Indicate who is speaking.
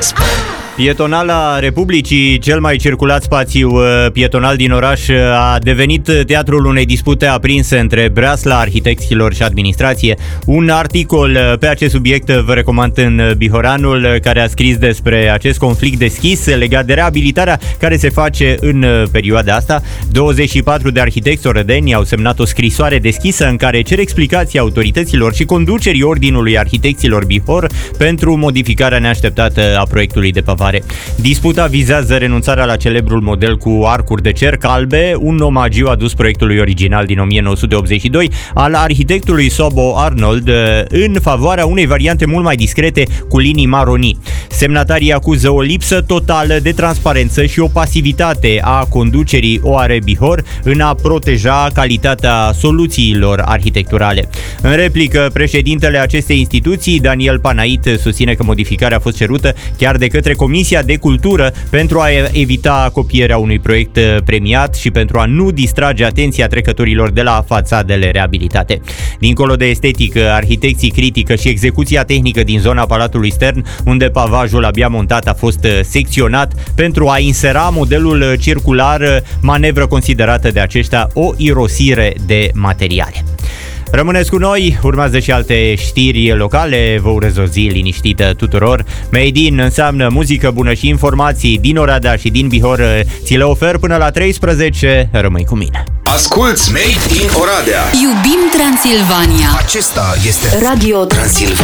Speaker 1: Pietonala Republicii, cel mai circulat spațiu pietonal din oraș, a devenit teatrul unei dispute aprinse între breasla arhitecților și administrație. Un articol pe acest subiect vă recomand în Bihoranul, care a scris despre acest conflict deschis legat de reabilitarea care se face în perioada asta. 24 de arhitecți orădeni au semnat o scrisoare deschisă în care cer explicații autorităților și conducerii Ordinului Arhitecților Bihor pentru modificarea neașteptată a proiectului de pavare. Disputa vizează renunțarea la celebrul model cu arcuri de cerc albe, un omagiu adus proiectului original din 1982 al arhitectului Sobo Arnold, în favoarea unei variante mult mai discrete cu linii maronii. Semnatarii acuză o lipsă totală de transparență și o pasivitate a conducerii OAR Bihor în a proteja calitatea soluțiilor arhitecturale. În replică, președintele acestei instituții, Daniel Panait, susține că modificarea a fost cerută chiar de către Comisia de Cultură pentru a evita copierea unui proiect premiat și pentru a nu distrage atenția trecătorilor de la fațadele reabilitate. Dincolo de estetică, arhitecții critică și execuția tehnică din zona Palatului Stern, unde pavajul abia montat a fost secționat pentru a insera modelul circular, manevră considerată de aceștia o irosire de materiale. Rămâneți cu noi, urmează și alte știri locale, vă urez o zi liniștită tuturor. Made in înseamnă muzică bună și informații din Oradea și din Bihor, ți le ofer până la 13, rămâi cu mine.
Speaker 2: Asculți Made in Oradea.
Speaker 3: Iubim Transilvania.
Speaker 2: Acesta este
Speaker 3: Radio
Speaker 2: Transilvania.